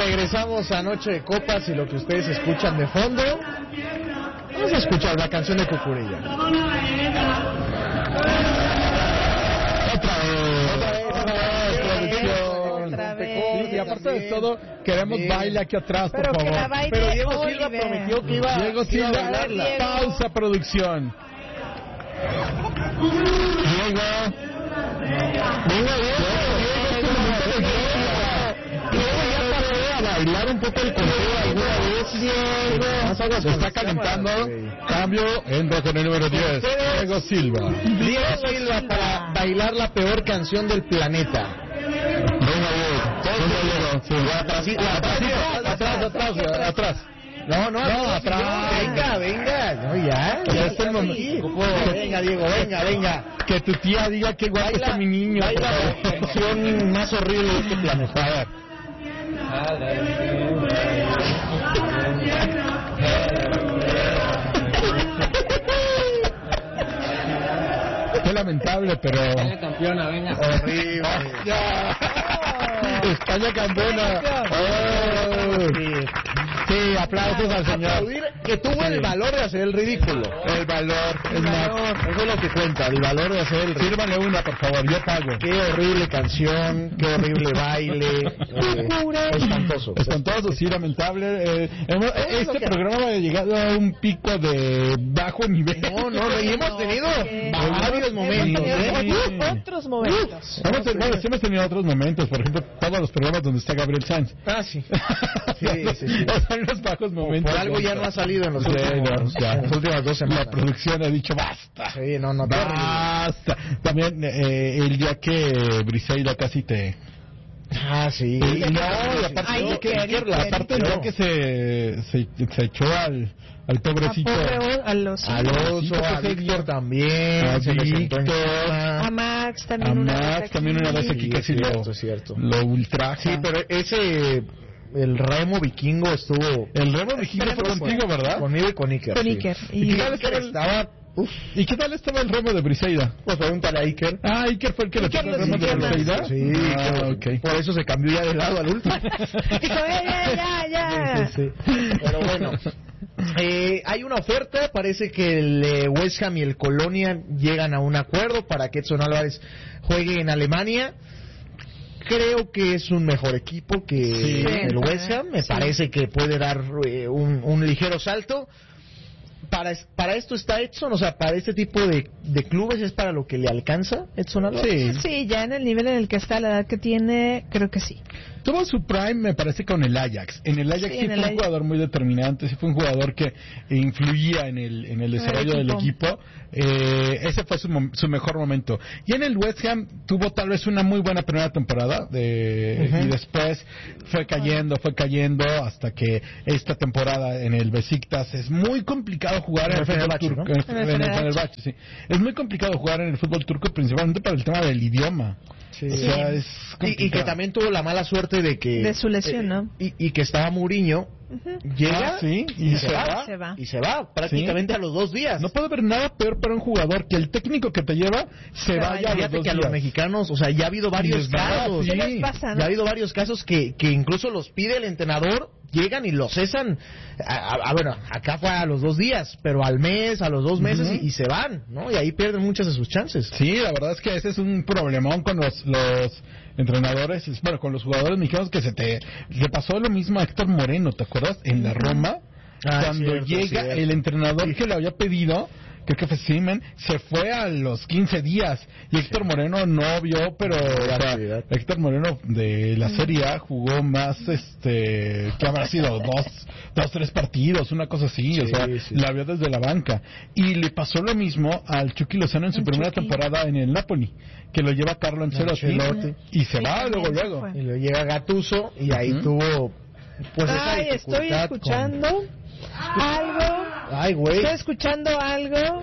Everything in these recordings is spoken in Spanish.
Regresamos a Noche de Copas y lo que ustedes escuchan de fondo. Vamos a escuchar la canción de Cucurella. Otra vez. Y aparte de todo, queremos baile aquí atrás, por favor. Pero Diego Silva prometió que iba a bailarla. Pausa, producción. Diego. Bailar un poco el conteo alguna vez, Diego. Se está calentando. Cambio, entra con el número 10, Diego Silva. Diego Silva para bailar la peor canción del planeta. Venga, Diego. Atrás. No, atrás. Venga. No, ya está el momento. Venga, Diego, venga. Que tu tía diga que guapo está mi niño. Baila la canción más horrible de este planeta. A ver. Qué lamentable, pero España campeona, venga. Horrible. España campeona. Sí, aplausos al señor. Que tuvo el valor de hacer el ridículo. El valor. Eso es lo que cuenta, el valor de hacer el ridículo. Sírvale una, por favor, yo pago. Qué horrible canción, qué horrible baile. Espantoso, sí, lamentable. Este programa ha llegado a un pico de bajo nivel. No, y hemos tenido varios momentos. Otros momentos. Hemos tenido otros momentos, por ejemplo, todos los programas donde está Gabriel Sanz. Sí. Son los bajos momentos. Por algo ya no ha salido en las últimas 2 semanas. La producción ha dicho basta. Sí, no, basta. También el día que Briseida casi te... Sí. Y aparte el día que se echó al pobrecito. Al oso, a Víctor también. A Max también. Una vez aquí casi lo ultraja. Sí, pero ese... El remo vikingo estuvo... El remo vikingo fue contigo, ¿verdad? Conmigo y con Iker. Con Iker. ¿Y qué tal estaba el remo de Briseida? Pues pregúntale a Iker. Iker fue el que le puso el remo de Briseida. Sí, okay. Por eso se cambió ya de lado al último. Dijo, ya. Sí. Pero bueno. Hay una oferta, parece que el West Ham y el Colonia llegan a un acuerdo para que Edson Álvarez juegue en Alemania. Creo que es un mejor equipo que el West Ham. Me parece que puede dar un ligero salto. Para esto está Edson, o sea, para este tipo de clubes es para lo que le alcanza Edson Álvarez. Sí, ya en el nivel en el que está, la edad que tiene, creo que sí. Tuvo su prime, me parece, con el Ajax. En el Ajax sí fue un jugador muy determinante, sí fue un jugador que influía en el desarrollo del equipo. Ese fue su mejor momento. Y en el West Ham tuvo tal vez una muy buena primera temporada y después fue cayendo hasta que esta temporada en el Besiktas es muy complicado jugar en el fútbol turco. Sí. Es muy complicado jugar en el fútbol turco, principalmente para el tema del idioma. Sí. O sea, es y que también tuvo la mala suerte de su lesión, ¿no? Y que estaba Mourinho, llega y se va prácticamente a los 2 días. No puede haber nada peor para un jugador que el técnico que te lleva se vaya a los 2 días. Que a los mexicanos, o sea, ya ha habido varios casos. ¿Qué les pasa, no? Ya ha habido varios casos que incluso los pide el entrenador, llegan y los cesan. Bueno, acá fue a los 2 días, pero al mes, a los 2 meses y se van, ¿no? Y ahí pierden muchas de sus chances. Sí, la verdad es que ese es un problemón con los entrenadores, bueno, con los jugadores mexicanos que le pasó lo mismo a Héctor Moreno, ¿te acuerdas? En la Roma, cuando llega el entrenador que le había pedido, creo que fue Simen, se fue a los 15 días y Héctor Moreno no vio, pero Héctor Moreno de la Serie A jugó más, que habrá sido 2-3 partidos, una cosa así, la vio desde la banca. Y le pasó lo mismo al Chucky Lozano en su primera temporada en el Napoli, que lo lleva Carlo Ancelotti y se va luego. Y lo llega Gattuso y ahí tuvo pues esa dificultad. Estoy escuchando algo. Ay, güey. Estoy escuchando algo.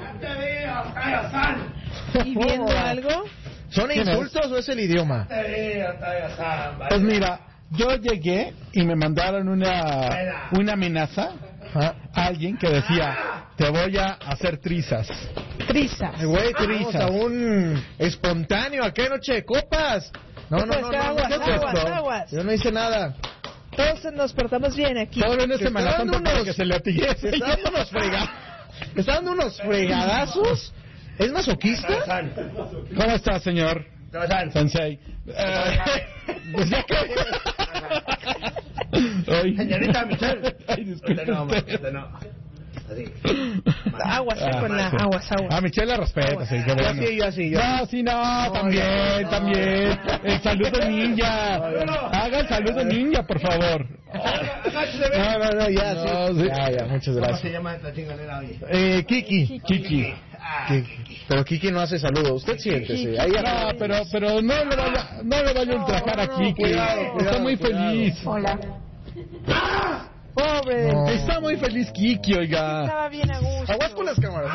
Y viendo algo. ¿Son insultos o es el idioma? Pues mira, yo llegué y me mandaron una amenaza a alguien que decía: te voy a hacer trizas. Güey, trizas. A un espontáneo, ¿a qué noche de copas? No. Aguas. Yo no hice nada. Todos nos portamos bien aquí. Todo en esta Semana Santa para que se le atigue. Se está dando unos fregadazos. ¿Es masoquista? ¿Cómo está, señor? Sensei. Pues ya que... Señorita Michelle. Ay, disculpe. No. Así. Aguas, con la aguas. A Michelle la respeta, sí, qué bueno. Yo así. No, sí, no, también. El saludo ninja. Haga el saludo ninja, por favor. No, ya, sí. Ya, muchas ¿Cómo gracias. se llama esta chingadera hoy? Kiki. Pero Kiki no hace saludo. Usted siéntese. Ahí No, pero no le vaya a ultrajar a Kiki. Cuidado, Está muy feliz. Hola. Pobre. No. Está muy feliz Kiki, oiga. Estaba bien a gusto. Aguas con las cámaras.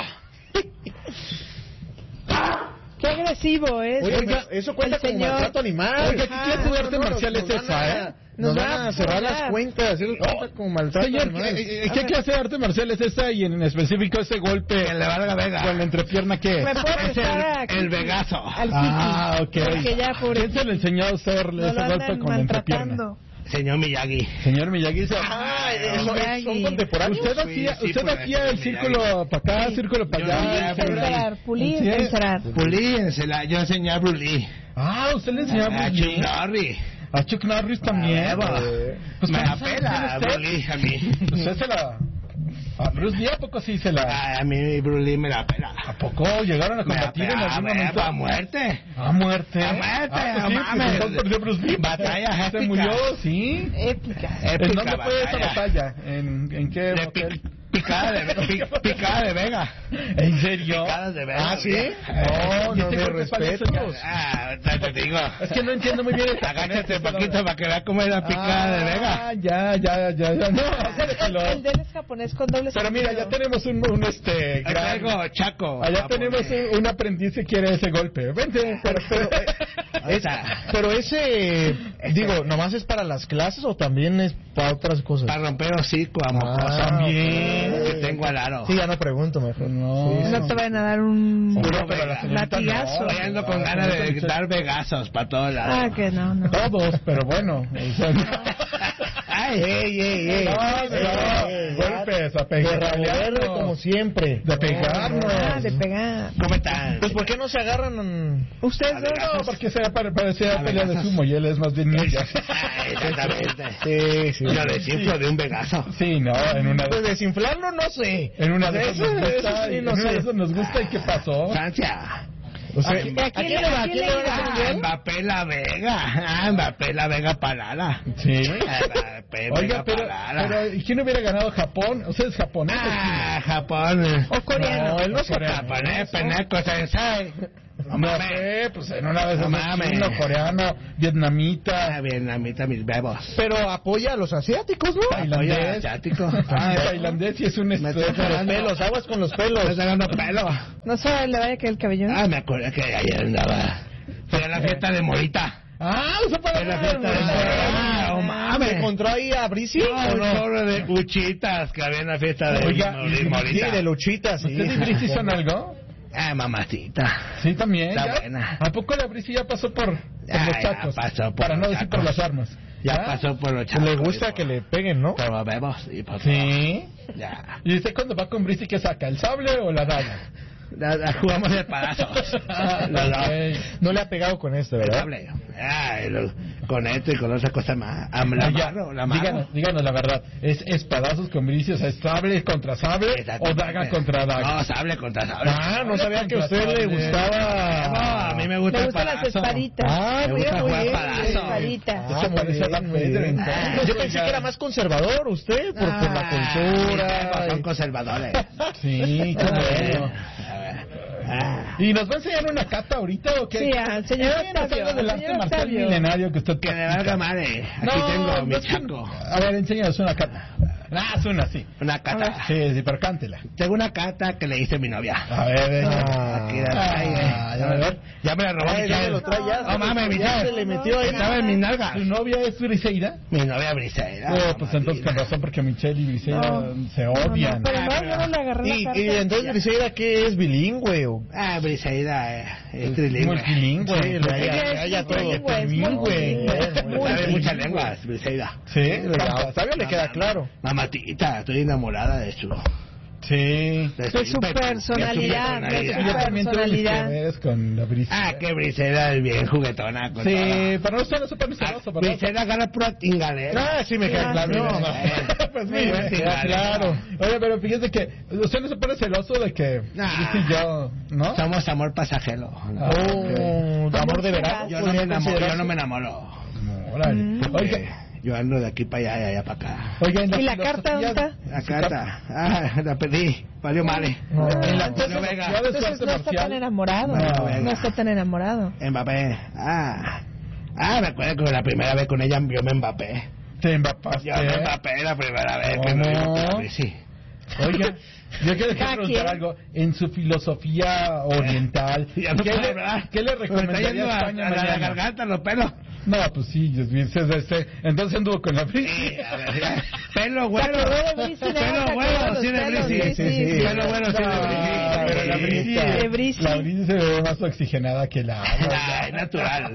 Qué agresivo es. Oiga, eso cuenta el como señor. maltrato animal. Oiga, ¿qué clase de arte marcial es esa, Nos van a cerrar cobrar. las cuentas. Eso cuenta como maltrato Señor, animal. ¿qué clase de arte marcial es esa? Y en específico ese golpe Que le valga Vega. con la entrepierna, ¿qué? ¿Me puede prestar el Vegaso. al Kiki? Ah, ok. Porque ya, pobre. ¿Quién se le enseñó a hacer No ese lo golpe andan con la entrepierna? maltratando. Señor Miyagi. Señor Miyagi, Son contemporáneos. usted hacía el círculo para acá, círculo para allá. Encerar, pulir, Sí. encerar. Pulínsela, yo enseñé a Bruce Lee. Ah, usted le enseñaba A a Chuck Norris. A Chuck Norris también. Pues me la ¿cuántos años pela tiene Bruce Lee a mí. Usted se la... A BruceLee, ¿a poco sí se la... A mí Bruce Lee me la pela. ¿A poco llegaron a Me la combatir en pela, algún momento? a muerte. A muerte. A muerte, pues sí, no mames. pues perdió Bruce Lee. Batallas Se épicas. murió, sí. Épica. ¿En Épica dónde fue esa batalla? ¿En qué De hotel? picada de Vega. ¿En serio? Picadas de Vega. Ah, ¿sí? ¿Y No, ese me golpe cuál es? respeto. Te digo. Es que no entiendo muy bien. Agáchate poquito para que vea cómo es la picada de Vega. Ah, ya. No, déjalo. El de él es japonés con doble Pero mira, sentido. ya tenemos un gran... Algo chaco. Allá japonés. tenemos un aprendiz que quiere ese golpe. Vente. Pero ese, digo, ¿nomás es para las clases o también es para otras cosas? Para romper hocico a mocoso. También. Que tengo al aro. Sí, ya no pregunto mejor. No. No te vayan a dar un Pero la señorita latigazo. no. Hoy ando con ganas de dar vegazos para todos lados. Ah, que no. Todos, pero bueno. O sea, ¡Ey! golpes, a De pegar. revolverle como siempre. De pegarnos. Ah, de pegar. ¿Cómo están? Pues, ¿por qué no se agarran? Ustedes dos. No, porque se parecía pelea de sumo y él es más bien ninja. Exactamente. Sí. Yo desinflo de un vegazo. Sí, no, en una Pues desinflarlo no sé. en una de esas Eso nos gusta. sí, En no una de sé. esas nos gusta. ¿Y qué pasó? Francia. O sea, ¿A quién le va? ¿A quién le va? Mbappé la Vega. Mbappé la Vega Palala. Sí. Mbappé Oiga, Vega pero Palala. ¿y quién hubiera ganado Japón? ¿Usted es japonés? Japón. O coreano. No, él no es Japonés, peneco, sensei. No No mames. sé, pues en una vez No es mames. chino, coreano, vietnamita, Vietnamita, mis bebos. pero apoya a los asiáticos, ¿no? tailandés. Oye, asiático. Tailandés y es un Me estoy Con los pelos, aguas con los pelos. Estoy sacando pelo. No se le vaya a caer el cabello. Me acuerdo que ayer andaba. Fue a la fiesta de Morita. Eso para En la fiesta de Morita. No ¿Me mames. encontró ahí a Brisi? Un chorro de cuchitas que había en la fiesta de Oiga, Morita. Sí, de luchitas, sí. ¿Ustedes y Brisi son algo? Mamacita. Sí, también. Está ¿ya? buena. ¿A poco la Brisi ya pasó por Ya, los ya chacos? pasó por para no los decir por chacos. las armas. Ya pasó por los chavos. Le gusta que le peguen, ¿no? Por los bebos y por Sí. todo. Ya. ¿Y usted cuando va con Brisi qué saca? ¿El sable o la daga? Jugamos de palazos. Ok. No le ha pegado con este, ¿verdad? Con esto y con otra cosa más. La Oiga, amarro, la amarro. díganos la verdad. ¿Es espadazos con Brisi? O sea, ¿es sable contra sable o Exactamente. daga contra daga? No, sable contra sable. Ah, no sabía que a usted le No, gustaba. a mí me gusta Le el gustan las palazo. espaditas. Ah, Me mira, gusta muy jugar bien. palazo. Espaditas. Esto parece a Darth muy Vader, bien. entonces. Yo pensé que era más conservador usted, por la Mis cultura. bebos son conservadores. Sí, qué bueno. Ah, ¿Y nos va a enseñar una cata ahorita o qué? Sí, al señor Enséñanos Octavio, algo del al arte señor marcial Octavio. milenario que usted que me practica. valga madre. Aquí No, tengo no mi es que- chaco. A ver, enséñanos una cata. Es una, sí. Una cata. Sí, pero cántela. Tengo una cata que le hice a mi novia. A ver, Aquí ya me la robó Michelle. No mames, Michelle. Se le metió ahí. Estaba en mis nalgas. ¿Tu novia es Briseida? Mi novia Briseida. Pues entonces con razón, porque Michelle y Briseida se odian. Pero no, yo no le agarré la carta. Y entonces Briseida, ¿qué es? ¿Bilingüe o...? Briseida es trilingüe. Multilingüe. Sí, haya todo. Bilingüe. Sabe muchas lenguas, Briseida. Sí, A Octavio le queda claro. Mamatita, estoy enamorada de su... Sí. De su personalidad. Yo también tuve mis deberes con la Briseida. Que Briseida es bien juguetona. Sí, pero no se pone celoso. Briseida gana pura tingalera. Sí me queda claro. Pues mira, claro. Oye, pero fíjese que usted no se pone celoso de que Brice y yo, ¿no? Somos amor pasajero. Amor de verano. Yo no me enamoro. Órale. Oye, yo ando de aquí para allá y allá para acá. Oiga, ¿Y la carta dónde está? La carta, la pedí, valió male. Entonces no está tan enamorado. No está tan enamorado. Mbappé. Me acuerdo que la primera vez con ella yo me empapé. ¿Te empapaste? Yo me empapé la primera vez que me sí. Oiga, yo quiero preguntar algo. En su filosofía oriental, ¿qué le recomendaría a España mañana? La garganta, los pelos. No, pues sí, entonces anduvo con la Brice. Pelo güero. Pelo güero, sí de Brice. Sí. Pelo güero, sí de Brice. Pero la Brice se ve más oxigenada que la agua. Es natural.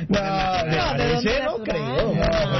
No creo.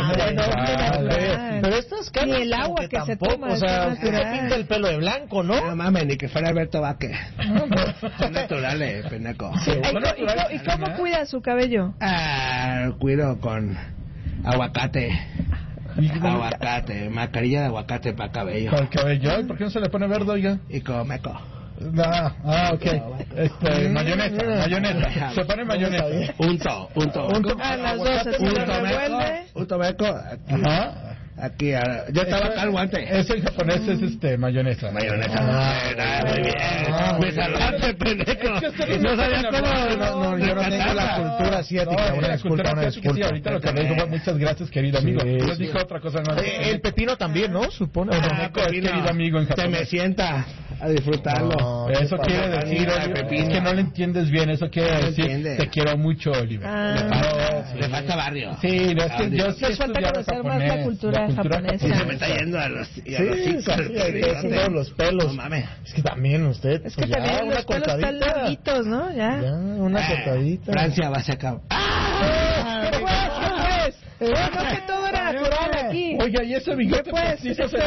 Pero estas caras ni el agua que se toma, o sea, se pinta el pelo de blanco, ¿no? No mames, ni que fuera Alberto Vázquez. Son naturales, pendeco. ¿Y cómo cuida su cabello? Cuido con aguacate. Mascarilla de aguacate para cabello. ¿Para el cabello? ¿Y por qué no se le pone verde, oiga? Y con meco. Ok. Mayonesa. Se pone mayonesa. Unto. A las 12 se lo revuelve. Unto meco. Ajá. Aquí, yo estaba calvo antes. Eso en japonés es mayonesa. Muy bien. Me salvaste, pendejo. No sabía cómo. Yo no tengo la cultura asiática. Una disculpa. Sí, ahorita lo que le dijo fue muchas gracias, querido amigo. Nos dijo otra cosa más. El pepino también, ¿no? Supone. Querido amigo en japonés. Se me sienta a disfrutarlo. Eso quiere decir, es que no le entiendes bien. Eso quiere decir, te quiero mucho, Oliver. Le falta barrio. Sí, yo sí les falta conocer más la cultura japonesa. Se me está yendo a los todos los pelos. No mames. Es que también usted. Es que también los pelos están larguitos, ¿no? Ya, una cortadita. Francia va a sacar. ¿Qué pues? No que todo era natural aquí. Oiga, y ese bigote postizo se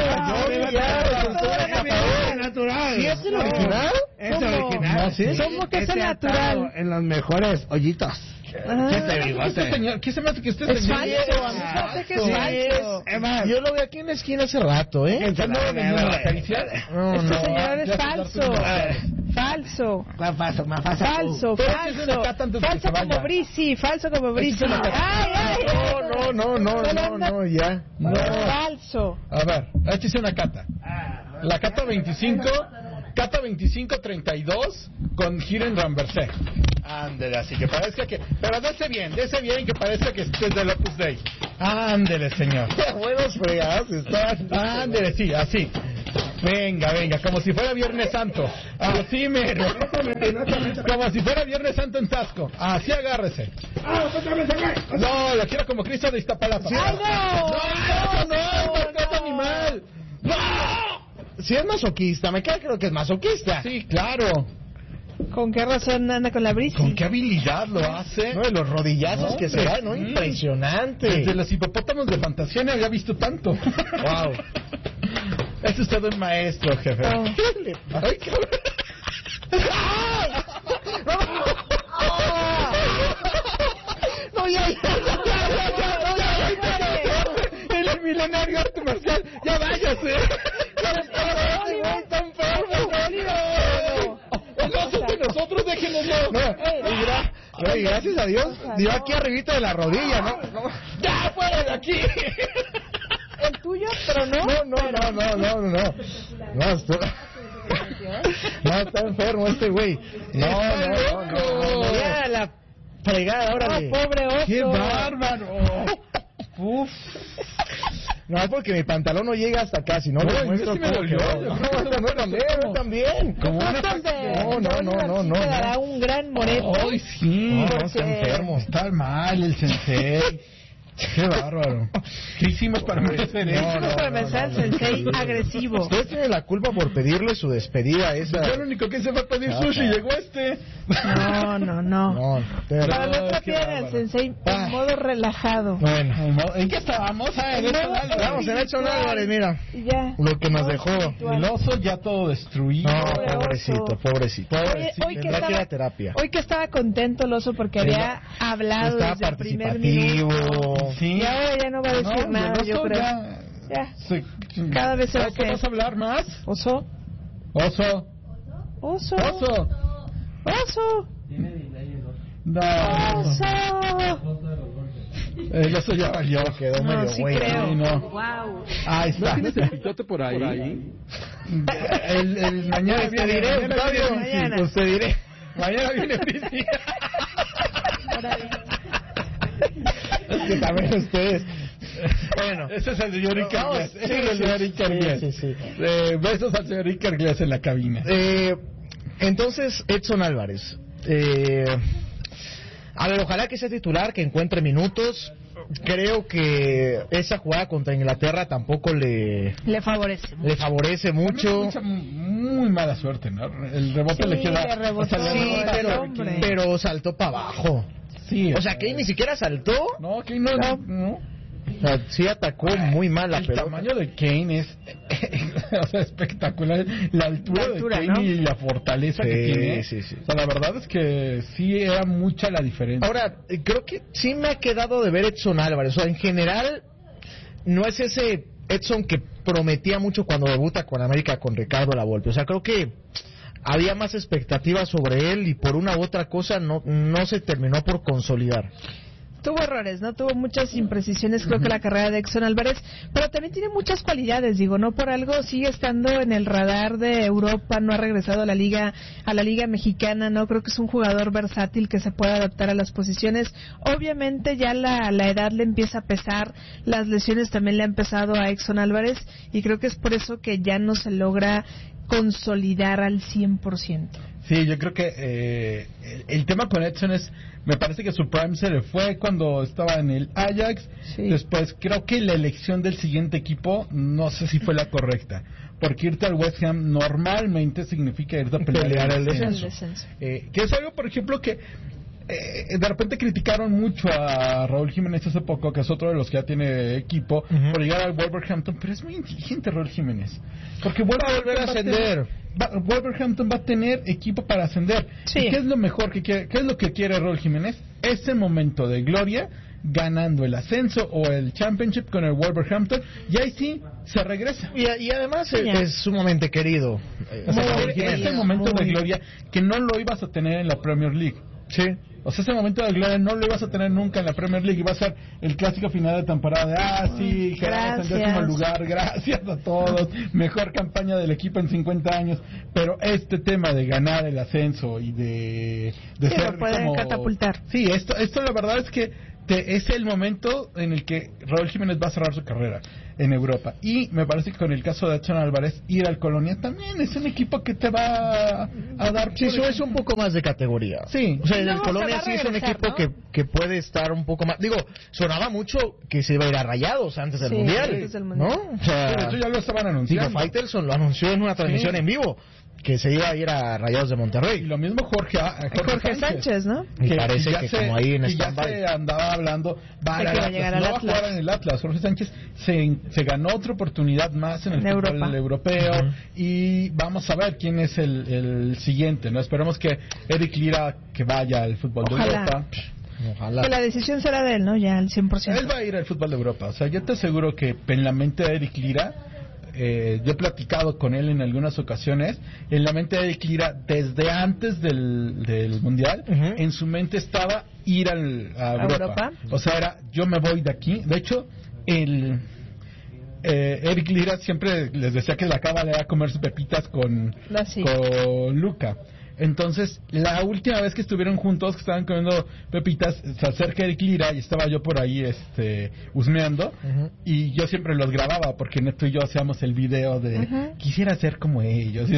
natural. ¿Y es el original? Es original. ¿Cómo que es el natural? En los mejores hoyitos. ¿Qué se me hace que usted es falso? Yo lo veo aquí en la esquina hace rato, ¿eh? Este señor es falso. Falso. Falso como Brice. Falso como Brice. No, ya. Falso. A ver, échese una cata. La cata 25. Cata 2532 con Hiren Ramversé. Ándele, así que parezca que... Pero dese bien que parezca que estés del Opus Dei. Ándele, señor. Buenos fregados están. Ándele, sí, así. Venga, como si fuera Viernes Santo. Así mero. Como si fuera Viernes Santo en Tasco. Así agárrese. No, lo quiero como Cristo de Iztapalapa. ¡Ay, no, animal! ¡No! Si es masoquista, me queda claro que es masoquista. Sí, claro. ¿Con qué razón anda con la Brice? ¿Con qué habilidad lo hace? No, de los rodillazos que se dan, ¿no? Impresionante. Desde los hipopótamos de fantasía no había visto tanto. Wow. Es usted un maestro, jefe. Ay, cabrón. No, ya. El milenario arte marcial. Ya váyase. Está enfermo. Nosotros déjenoslo. Y gracias a Dios, dio aquí arribita de la rodilla, ¿no? ¡Ya, fuera de aquí! ¿El tuyo? Pero no. No, está enfermo este güey. No. Ya, la fregada, órale. Pobre oso. ¡Qué bárbaro! Uf. No, porque mi pantalón no llega hasta acá, si no les muestro cómo quedó. No, también. No. Te dará un gran morete. Ay, sí. No, está enfermo. Está mal el sensei. Qué bárbaro. ¿Qué hicimos para merecer eso? Para merecer al sensei agresivo. Usted tiene la culpa por pedirle su despedida a esa. Yo lo único que hice fue pedir sushi y llegó este. No. Para la otra piedra el sensei en modo relajado. Bueno. ¿En qué estábamos? Vamos en Edson Álvarez, mira. Ya. Lo que nos dejó. El oso ya todo destruido. No, pobrecito. Hoy que Tendrá que ir a terapia. Hoy que estaba contento el oso porque había hablado desde el primer minuto. Sí. Y ahora ya no va a decir nada, yo creo. Ya. Cada vez se va a hacer. ¿Vas a hablar más? Oso. No. El oso ya valió. Quedó medio sí güey. creo. No. Wow. Ahí está. ¿No tienes el pitote por ahí? El mañana Usted diré, Octavio. Usted diré. Mañana viene Priscila. Es que también ustedes. Bueno, ese es el señor Iker Glias. Sí, el señor Iker Glias. Sí. Besos al señor Iker Glias en la cabina. Entonces, Edson Álvarez. A ver, ojalá que sea titular, que encuentre minutos. Creo que esa jugada contra Inglaterra tampoco le favorece mucho. Mucha, muy mala suerte, ¿no? El rebote le queda. Pero saltó para abajo. Sí, o sea, que ni siquiera saltó. No, que no. O sea, sí atacó muy mal la pelota. El tamaño de Kane es o sea, espectacular. La altura de Kane, ¿no? Y la fortaleza que tiene. Sí. O sea, la verdad es que sí era mucha la diferencia. Ahora, creo que sí me ha quedado de ver Edson Álvarez. O sea, en general, no es ese Edson que prometía mucho cuando debuta con América con Ricardo Lavolpe. O sea, creo que había más expectativas sobre él y por una u otra cosa no se terminó por consolidar. Tuvo errores, ¿no? Tuvo muchas imprecisiones, creo que la carrera de Edson Álvarez, pero también tiene muchas cualidades, digo, no por algo sigue estando en el radar de Europa, no ha regresado a la liga mexicana, ¿no? Creo que es un jugador versátil que se puede adaptar a las posiciones. Obviamente ya la edad le empieza a pesar, las lesiones también le han pesado a Edson Álvarez y creo que es por eso que ya no se logra consolidar al 100%. Sí, yo creo que el tema con Edson es, me parece que su prime se le fue cuando estaba en el Ajax. Sí. Después creo que la elección del siguiente equipo no sé si fue la correcta, porque irte al West Ham normalmente significa irte a pelear el descenso. Que es algo, por ejemplo, que de repente criticaron mucho a Raúl Jiménez hace poco, que es otro de los que ya tiene equipo, por llegar al Wolverhampton, pero es muy inteligente Raúl Jiménez, porque vuelve a volver a ascender. Wolverhampton va a tener equipo para ascender. Sí. ¿Y qué es lo mejor que quiere? ¿Qué es lo que quiere Raúl Jiménez? Ese momento de gloria, ganando el ascenso o el Championship con el Wolverhampton, y ahí sí se regresa. Y además es sumamente querido. Ese momento de gloria que no lo ibas a tener en la Premier League. Sí. O sea, ese momento de gloria no lo ibas a tener nunca en la Premier League. Iba a ser el clásico final de temporada de sí, quedamos en décimo lugar, gracias a todos, mejor campaña del equipo en 50 años. Pero este tema de ganar el ascenso y de ser lo pueden como catapultar. Sí, esto la verdad es que es el momento en el que Raúl Jiménez va a cerrar su carrera en Europa. Y me parece que con el caso de Edson Álvarez, ir al Colonia también es un equipo que te va a dar... Sí, eso es un poco más de categoría. Sí. O sea, el Colonia sí es un equipo, ¿no? que puede estar un poco más... Digo, sonaba mucho que se iba a ir a Rayados antes del Mundial, ¿no? O sea, eso ya lo estaban anunciando. Digo, Faitelson lo anunció en una transmisión en vivo, que se iba a ir a Rayados de Monterrey. Y lo mismo Jorge Sánchez, ¿no? Y parece que como ahí en ya se andaba hablando, va a jugar en el Atlas. Jorge Sánchez se ganó otra oportunidad más en el fútbol europeo, y vamos a ver quién es el siguiente, ¿no? Esperemos que Eric Lira que vaya al fútbol de Europa. Ojalá. Que la decisión será de él, ¿no? Ya al 100%. Él va a ir al fútbol de Europa. O sea, yo te aseguro que en la mente de Eric Lira, yo he platicado con él en algunas ocasiones, en la mente de Eric Lira, desde antes del Mundial, en su mente estaba ir a Europa. O sea, era, yo me voy de aquí. De hecho, Eric Lira siempre les decía que la cábala era comerse pepitas con Luka. Entonces, la última vez que estuvieron juntos, que estaban comiendo pepitas, se acerca Eric Lira y estaba yo por ahí husmeando, y yo siempre los grababa porque Neto y yo hacíamos el video de quisiera ser como ellos.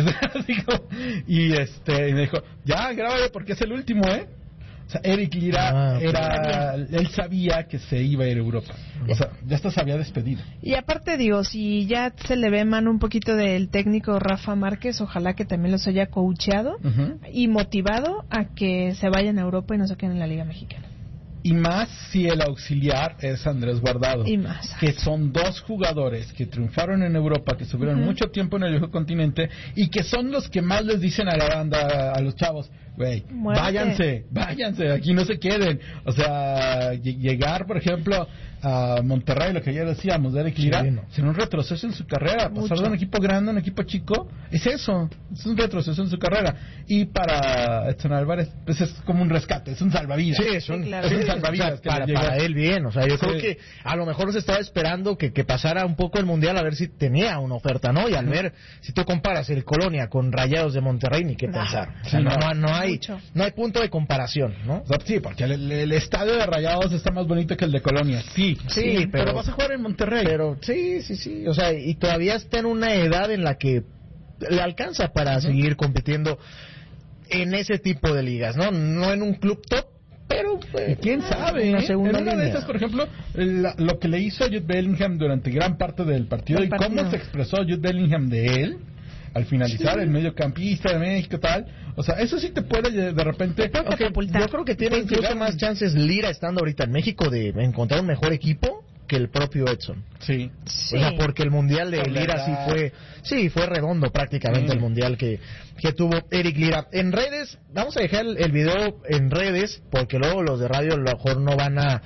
Y me dijo, ya, grábale porque es el último, O sea, Eric Lira él sabía que se iba a ir a Europa. O sea, ya hasta se había despedido. Y aparte, digo, si ya se le ve mano un poquito del técnico Rafa Márquez, ojalá que también los haya coacheado y motivado a que se vayan a Europa y no se queden en la Liga Mexicana. Y más si el auxiliar es Andrés Guardado. Y más. Que son dos jugadores que triunfaron en Europa, que estuvieron mucho tiempo en el viejo continente y que son los que más les dicen a la banda, a los chavos, güey, váyanse, aquí no se queden. O sea, llegar, por ejemplo, a Monterrey, lo que ya decíamos, de Eric Lira, será un retroceso en su carrera. Pasar de un equipo grande a un equipo chico, es un retroceso en su carrera. Y para Edson Álvarez, pues es como un rescate, es un salvavidas. Sí, es un salvavidas. Para él bien, o sea, yo creo que a lo mejor se estaba esperando que pasara un poco el Mundial a ver si tenía una oferta, ¿no? Y al ver, si tú comparas el Colonia con Rayados de Monterrey, ni qué pensar. O sea, no hay punto de comparación, ¿no? O sea, sí, porque el estadio de Rayados está más bonito que el de Colonia. Sí, pero vas a jugar en Monterrey. Pero sí, o sea, y todavía está en una edad en la que le alcanza para seguir compitiendo en ese tipo de ligas, ¿no? No en un club top, pero quién sabe, una segunda línea. De estas, por ejemplo, lo que le hizo a Jude Bellingham durante gran parte del partido y cómo se expresó Jude Bellingham de él al finalizar, el mediocampista de México, tal. O sea, eso sí te puede de repente... Yo creo que tiene incluso más chances Lira estando ahorita en México de encontrar un mejor equipo que el propio Edson. Sí. O sea, porque el Mundial de Lira fue redondo prácticamente el Mundial que tuvo Eric Lira. En redes, vamos a dejar el video en redes, porque luego los de radio a lo mejor no van a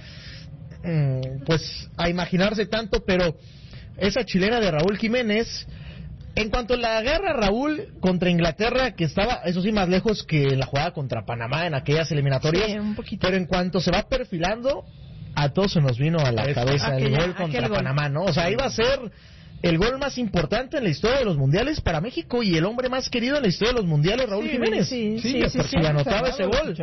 a imaginarse tanto, pero esa chilena de Raúl Jiménez, en cuanto la agarra Raúl contra Inglaterra, que estaba, eso sí, más lejos que la jugada contra Panamá en aquellas eliminatorias, un poquito. Pero en cuanto se va perfilando, a todos se nos vino a la cabeza el gol contra Panamá, ¿no? O sea, iba a ser el gol más importante en la historia de los mundiales para México y el hombre más querido en la historia de los mundiales, Raúl Jiménez. Sí, anotaba ese gol.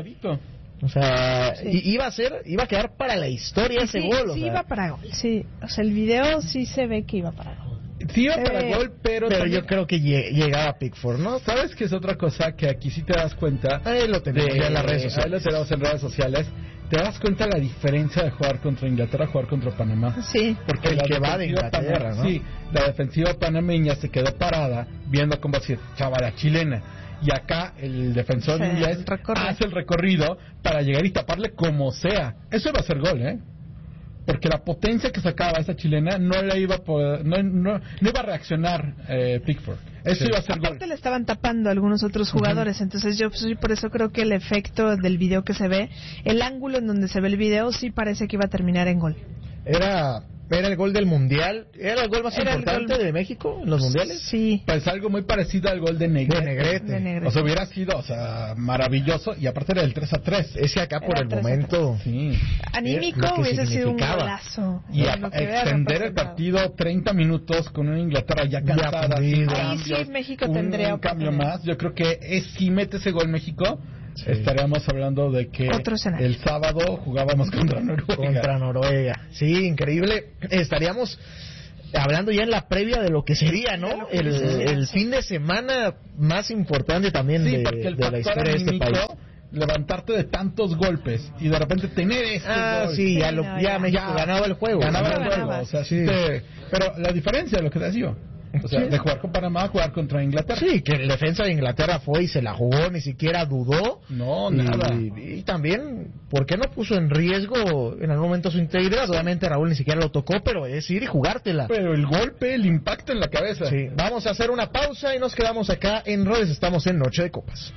O sea, iba a quedar para la historia ese gol. Sí, iba para gol. Sí, o sea, el video sí se ve que iba para gol. Sí iba para gol, pero también... yo creo que llegaba Pickford, ¿no? ¿Sabes qué es otra cosa que aquí sí te das cuenta? Ahí lo tenemos ya en las redes sociales. Ahí lo tenemos en redes sociales. ¿Te das cuenta la diferencia de jugar contra Inglaterra a jugar contra Panamá? Sí. Porque el que va de Inglaterra, ¿no? Sí, la defensiva panameña se quedó parada viendo cómo se echaba la chilena. Y acá el defensor inglés hace el recorrido para llegar y taparle como sea. Eso iba a ser gol, porque la potencia que sacaba esa chilena no la iba a poder, no iba a reaccionar Pickford. Eso iba a ser aparte gol. Le estaban tapando a algunos otros jugadores, entonces yo por eso creo que el efecto del video que se ve, el ángulo en donde se ve el video sí parece que iba a terminar en gol. Era el gol del Mundial. ¿Era el gol más importante de México en los mundiales? Sí. Pues algo muy parecido al gol de Negrete. O sea, hubiera sido, maravilloso. Y aparte era el 3-3. Ese acá por el momento. Sí. Anímico hubiese sido un golazo. Y extender el partido 30 minutos con una Inglaterra ya cansada. Ahí sí México tendría un cambio más. Yo creo que si mete ese gol México... Sí. Estaríamos hablando de que el sábado jugábamos contra Noruega. Sí, increíble. Estaríamos hablando ya en la previa de lo que sería, ¿no? El fin de semana más importante también de la historia de este país. Levantarte de tantos golpes y de repente tener gol. Sí, ya México ganaba el juego. O sea, pero la diferencia de lo que te decía. O sea, de jugar con Panamá a jugar contra Inglaterra. Sí, que el defensa de Inglaterra fue y se la jugó, ni siquiera dudó. No, nada. Y también, ¿por qué no puso en riesgo en algún momento su integridad? Obviamente Raúl ni siquiera lo tocó, pero es ir y jugártela. Pero el golpe, el impacto en la cabeza. Sí, vamos a hacer una pausa y nos quedamos acá en redes. Estamos en Noche de Copas.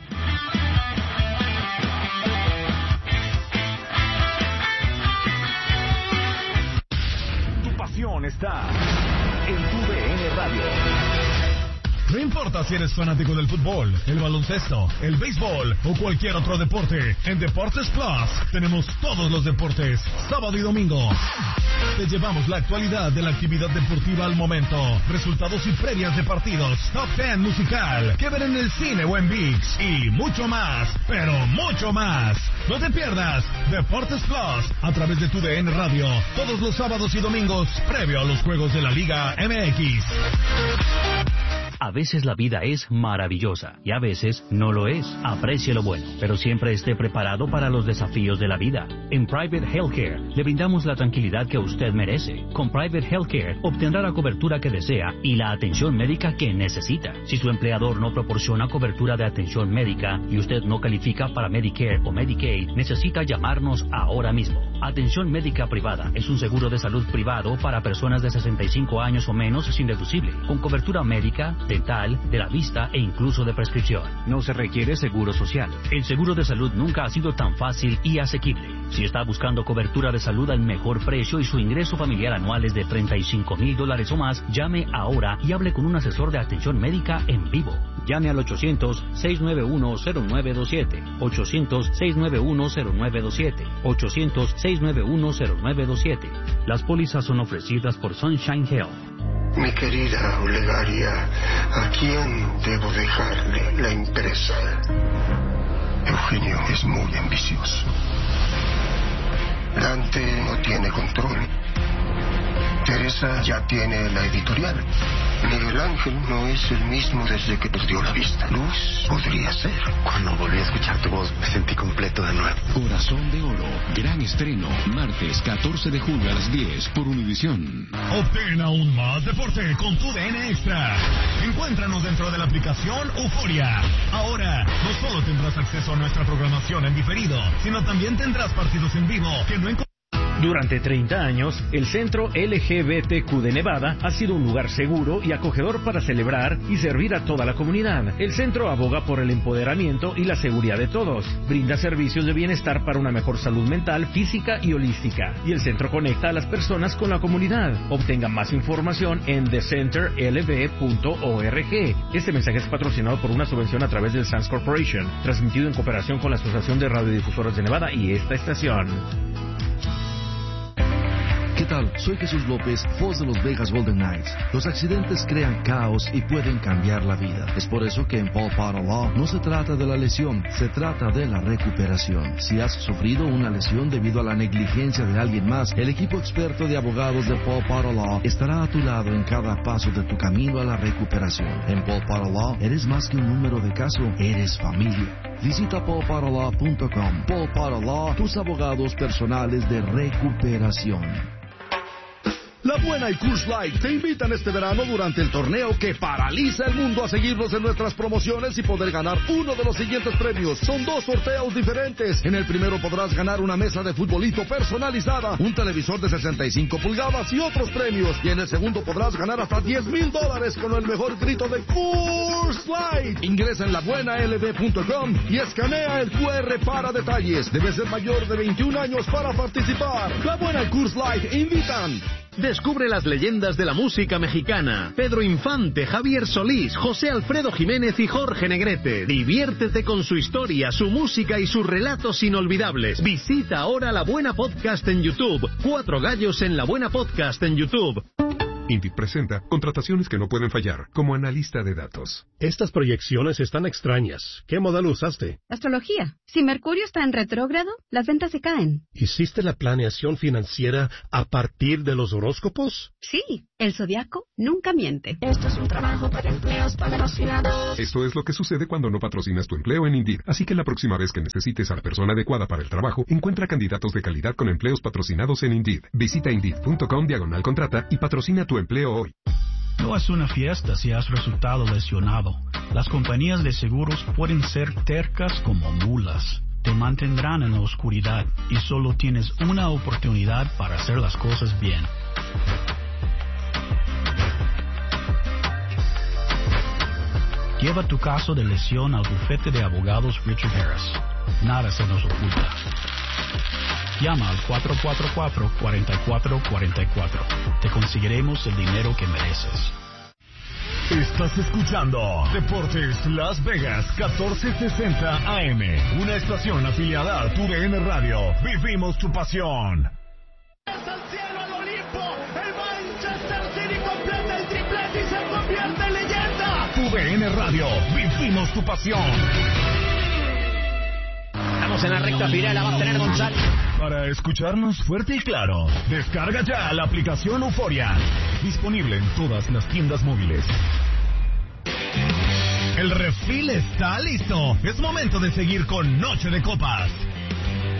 Tu pasión está en tu DN Radio. No importa si eres fanático del fútbol, el baloncesto, el béisbol o cualquier otro deporte, en Deportes Plus tenemos todos los deportes, sábado y domingo. Te llevamos la actualidad de la actividad deportiva al momento, resultados y previas de partidos, top 10 musical, que ver en el cine o en ViX y mucho más, pero mucho más. No te pierdas Deportes Plus a través de tu DN Radio, todos los sábados y domingos, previo a los juegos de la Liga MX. A veces la vida es maravillosa y a veces no lo es. Aprecie lo bueno, pero siempre esté preparado para los desafíos de la vida. En Private Healthcare le brindamos la tranquilidad que usted merece. Con Private Healthcare obtendrá la cobertura que desea y la atención médica que necesita. Si su empleador no proporciona cobertura de atención médica y usted no califica para Medicare o Medicaid, necesita llamarnos ahora mismo. Atención médica privada es un seguro de salud privado para personas de 65 años o menos sin deducible, con cobertura médica, dental, de la vista e incluso de prescripción. No se requiere seguro social. El seguro de salud nunca ha sido tan fácil y asequible. Si está buscando cobertura de salud al mejor precio y su ingreso familiar anual es de $35,000 o más, llame ahora y hable con un asesor de atención médica en vivo. Llame al 800-691-0927, 800-691-0927, 800-691-0927. Las pólizas son ofrecidas por Sunshine Health. Mi querida Olegaria, ¿a quién debo dejarle la empresa? Eugenio es muy ambicioso. Dante no tiene control. Teresa ya tiene la editorial. Miguel Ángel no es el mismo desde que perdió la vista. Luz podría ser. Cuando volví a escuchar tu voz me sentí completo de nuevo. Corazón de Oro, gran estreno, martes 14 de julio a las 10 por Univisión. Obtén aún más deporte con tu DN Extra. Encuéntranos dentro de la aplicación Euforia. Ahora, no solo tendrás acceso a nuestra programación en diferido, sino también tendrás partidos en vivo que no encontrarás. Durante 30 años, el Centro LGBTQ de Nevada ha sido un lugar seguro y acogedor para celebrar y servir a toda la comunidad. El centro aboga por el empoderamiento y la seguridad de todos, brinda servicios de bienestar para una mejor salud mental, física y holística, y el centro conecta a las personas con la comunidad. Obtenga más información en thecenterlb.org. Este mensaje es patrocinado por una subvención a través del Sands Corporation, transmitido en cooperación con la Asociación de Radiodifusoras de Nevada y esta estación. ¿Qué tal? Soy Jesús López, voz de los Vegas Golden Knights. Los accidentes crean caos y pueden cambiar la vida. Es por eso que en Paul Potter Law no se trata de la lesión, se trata de la recuperación. Si has sufrido una lesión debido a la negligencia de alguien más, el equipo experto de abogados de Paul Potter Law estará a tu lado en cada paso de tu camino a la recuperación. En Paul Potter Law eres más que un número de caso, eres familia. Visita paulpotterlaw.com. Paul Potter Law, tus abogados personales de recuperación. La Buena y Coors Light te invitan este verano durante el torneo que paraliza el mundo a seguirnos en nuestras promociones y poder ganar uno de los siguientes premios. Son 2 sorteos diferentes. En el primero podrás ganar una mesa de futbolito personalizada, un televisor de 65 pulgadas y otros premios. Y en el segundo podrás ganar hasta $10,000 con el mejor grito de Coors Light. Ingresa en labuenalb.com y escanea el QR para detalles. Debes ser mayor de 21 años para participar. La Buena y Coors Light invitan. Descubre las leyendas de la música mexicana. Pedro Infante, Javier Solís, José Alfredo Jiménez y Jorge Negrete. Diviértete con su historia, su música y sus relatos inolvidables. Visita ahora La Buena Podcast en YouTube. 4 gallos en La Buena Podcast en YouTube. Indeed presenta contrataciones que no pueden fallar, como analista de datos. Estas proyecciones están extrañas. ¿Qué modelo usaste? Astrología. Si Mercurio está en retrógrado, las ventas se caen. ¿Hiciste la planeación financiera a partir de los horóscopos? Sí, el zodiaco nunca miente. Esto es un trabajo para empleos patrocinados. Esto es lo que sucede cuando no patrocinas tu empleo en Indeed. Así que la próxima vez que necesites a la persona adecuada para el trabajo, encuentra candidatos de calidad con empleos patrocinados en Indeed. Visita Indeed.com/contrata y patrocina tu empleo hoy. No es una fiesta si has resultado lesionado. Las compañías de seguros pueden ser tercas como mulas. Te mantendrán en la oscuridad y solo tienes una oportunidad para hacer las cosas bien. Lleva tu caso de lesión al bufete de abogados Richard Harris. Nada se nos oculta. Llama al 444-4444. Te conseguiremos el dinero que mereces. Estás escuchando Deportes Las Vegas 1460 AM, una estación afiliada a TUDN Radio. Vivimos tu pasión. Al cielo, al Olimpo, el Manchester City completa el triplete y se convierte en leyenda. TUDN Radio, vivimos tu pasión. Estamos en la recta final, la va a tener González. Para escucharnos fuerte y claro, descarga ya la aplicación Euforia. Disponible en todas las tiendas móviles. El refil está listo. Es momento de seguir con Noche de Copas.